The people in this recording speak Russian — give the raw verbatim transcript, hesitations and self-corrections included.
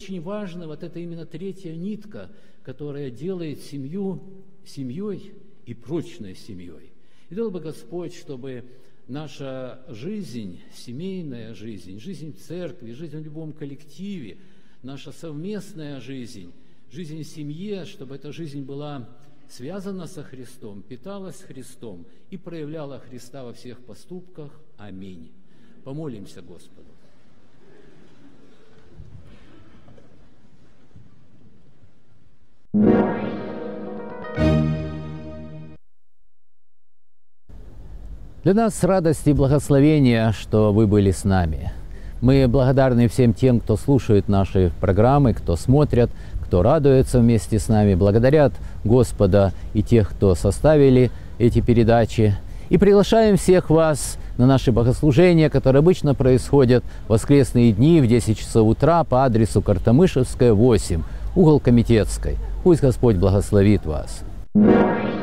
очень важно, вот это именно третья нитка, которая делает семью семьей и прочной семьей. И дал бы Господь, чтобы наша жизнь, семейная жизнь, жизнь в церкви, жизнь в любом коллективе, наша совместная жизнь, жизнь в семье, чтобы эта жизнь была связана со Христом, питалась Христом и проявляла Христа во всех поступках. Аминь. Помолимся Господу. Для нас радость и благословение, что вы были с нами. Мы благодарны всем тем, кто слушает наши программы, кто смотрят, кто радуется вместе с нами, благодарят Господа и тех, кто составили эти передачи. И приглашаем всех вас на наши богослужения, которые обычно происходят в воскресные дни в десять часов утра по адресу Картамышевская, восемь, угол Комитетской. Пусть Господь благословит вас.